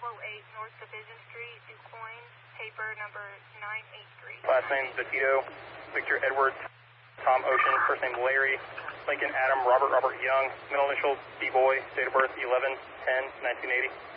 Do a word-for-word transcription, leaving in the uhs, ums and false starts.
oh eight North Division Street, Du Quoin, paper number nine eight three. Last name Vito, Victor Edwards, Tom Ocean, first name Larry, Lincoln Adam, Robert Robert Young, middle initial D-Boy, date of birth eleven ten nineteen eighty.